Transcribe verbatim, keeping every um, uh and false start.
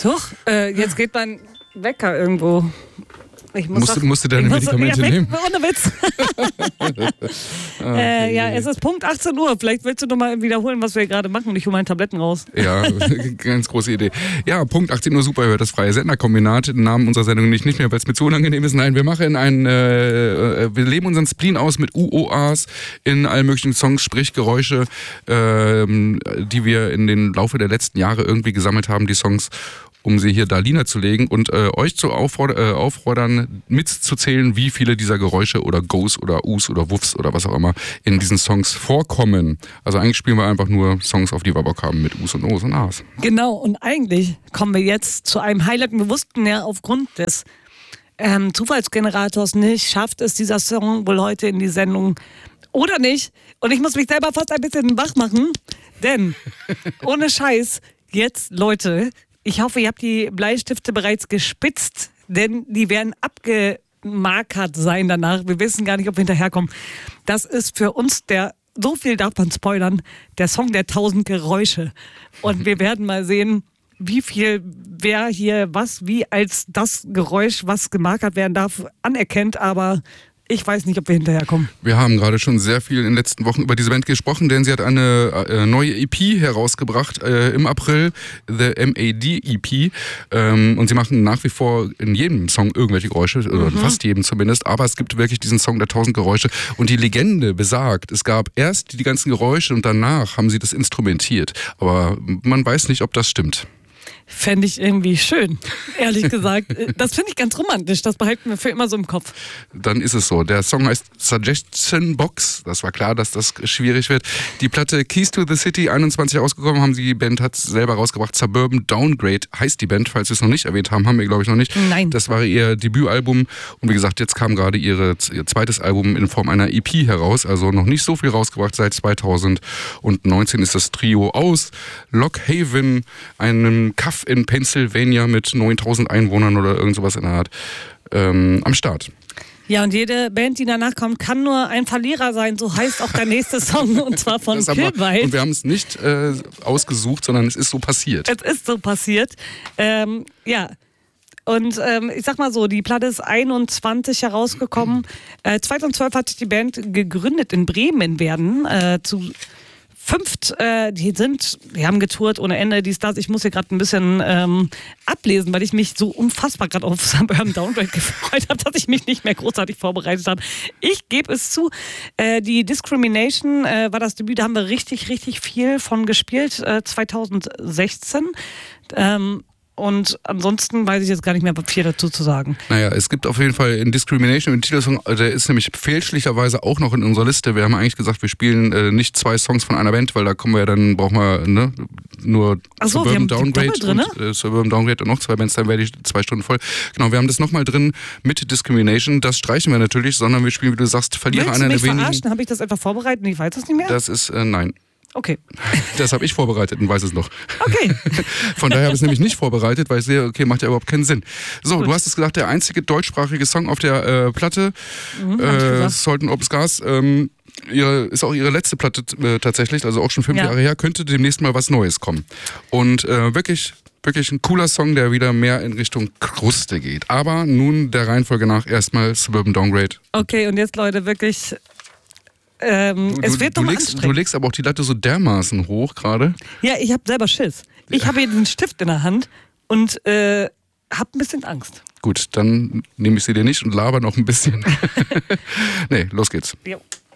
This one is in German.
So, äh, jetzt geht mein Wecker irgendwo. Ich muss musst, doch, musst du deine ich Medikamente muss, ja, nehmen? Ohne Witz. äh, ja, es ist Punkt achtzehn Uhr. Vielleicht willst du noch mal wiederholen, was wir gerade machen und ich hole meine Tabletten raus. Ja, ganz große Idee. Ja, Punkt achtzehn Uhr, super, hört das freie Senderkombinat. Den Namen unserer Sendung nicht, nicht mehr, weil es mir zu unangenehm ist. Nein, wir machen ein, äh, wir leben unseren Spleen aus mit U O As in allen möglichen Songs, sprich Geräusche, äh, die wir in den Laufe der letzten Jahre irgendwie gesammelt haben, die Songs, um sie hier da niederzulegen und äh, euch zu aufforder- äh, auffordern, mitzuzählen, wie viele dieser Geräusche oder Goes oder Us oder Wuffs oder was auch immer in diesen Songs vorkommen. Also eigentlich spielen wir einfach nur Songs, auf die wir Bock haben, mit Us und Os und As. Genau, und eigentlich kommen wir jetzt zu einem Highlight. Wir wussten ja aufgrund des ähm, Zufallsgenerators nicht, schafft es dieser Song wohl heute in die Sendung oder nicht. Und ich muss mich selber fast ein bisschen wach machen, denn ohne Scheiß, jetzt Leute, ich hoffe, ihr habt die Bleistifte bereits gespitzt, denn die werden abgemarkert sein danach. Wir wissen gar nicht, ob wir hinterherkommen. Das ist für uns der, so viel darf man spoilern, der Song der tausend Geräusche. Und wir werden mal sehen, wie viel, wer hier was, wie als das Geräusch, was gemarkert werden darf, anerkennt. Aber ich weiß nicht, ob wir hinterherkommen. Wir haben gerade schon sehr viel in den letzten Wochen über diese Band gesprochen, denn sie hat eine äh, neue E P herausgebracht äh, im April, The M A D E P. Ähm, und sie machen nach wie vor in jedem Song irgendwelche Geräusche, mhm. oder in fast jedem zumindest. Aber es gibt wirklich diesen Song der tausend Geräusche. Und die Legende besagt, es gab erst die ganzen Geräusche und danach haben sie das instrumentiert. Aber man weiß nicht, ob das stimmt. Fände ich irgendwie schön, ehrlich gesagt. Das finde ich ganz romantisch, das behalten wir für immer so im Kopf. Dann ist es so. Der Song heißt Suggestion Box. Das war klar, dass das schwierig wird. Die Platte Keys to the City, einundzwanzig rausgekommen, haben sie, die Band hat selber rausgebracht. Suburban Downgrade heißt die Band, falls wir es noch nicht erwähnt haben, haben wir glaube ich noch nicht. Nein. Das war ihr Debütalbum und wie gesagt, jetzt kam gerade ihre, ihr zweites Album in Form einer E P heraus, also noch nicht so viel rausgebracht. Seit zweitausendneunzehn ist das Trio aus Lock Haven, einem Kaff in Pennsylvania mit neuntausend Einwohnern oder irgend sowas in der Art, ähm, am Start. Ja, und jede Band, die danach kommt, kann nur ein Verlierer sein. So heißt auch der nächste Song, und zwar von Killwild. Und wir haben es nicht äh, ausgesucht, sondern es ist so passiert. Es ist so passiert. Ähm, ja. Und ähm, ich sag mal so, die Platte ist einundzwanzig herausgekommen. Äh, zweitausendzwölf hat sich die Band gegründet in Bremen in Werden. Äh, zu fünft, äh, die sind, die haben getourt ohne Ende, dies, das. Ich muss hier gerade ein bisschen ähm, ablesen, weil ich mich so unfassbar gerade auf Suburban Downgrade gefreut habe, dass ich mich nicht mehr großartig vorbereitet habe. Ich gebe es zu, äh, die Discrimination äh, war das Debüt, da haben wir richtig, richtig viel von gespielt, äh, zweitausendsechzehn. Ähm, Und ansonsten weiß ich jetzt gar nicht mehr viel dazu zu sagen. Naja, es gibt auf jeden Fall in Discrimination, den Titelsong, der ist nämlich fälschlicherweise auch noch in unserer Liste. Wir haben eigentlich gesagt, wir spielen äh, nicht zwei Songs von einer Band, weil da kommen wir ja dann, brauchen wir ne, nur Ach so, Suburban wir haben Downgrade drin, ne? und äh, Suburban Downgrade und noch zwei Bands, dann werde ich zwei Stunden voll. Genau, wir haben das nochmal drin mit Discrimination. Das streichen wir natürlich, sondern wir spielen, wie du sagst, Verlierer Willst einer du mich der wenigen. verarschen? Habe ich das einfach vorbereitet und ich weiß das nicht mehr? Das ist, äh, nein. Okay. Das habe ich vorbereitet und weiß es noch. Okay. Von daher habe ich es nämlich nicht vorbereitet, weil ich sehe, okay, macht ja überhaupt keinen Sinn. So, Gut. Du hast es gesagt, der einzige deutschsprachige Song auf der äh, Platte, Mhm, äh, Salt and Opus Gas, ähm, ihre, ist auch ihre letzte Platte äh, tatsächlich, also auch schon fünf Ja. Jahre her, könnte demnächst mal was Neues kommen. Und äh, wirklich, wirklich ein cooler Song, der wieder mehr in Richtung Kruste geht. Aber nun der Reihenfolge nach erstmal Suburban Downgrade. Okay, und jetzt Leute, wirklich... Ähm, Du, es du, wird du, nochmal legst, du anstrengend. legst aber auch die Latte so dermaßen hoch gerade. Ja, ich habe selber Schiss. Ich habe hier den Stift in der Hand und äh, habe ein bisschen Angst. Gut, dann nehme ich sie dir nicht und laber noch ein bisschen. Nee, los geht's. Jo.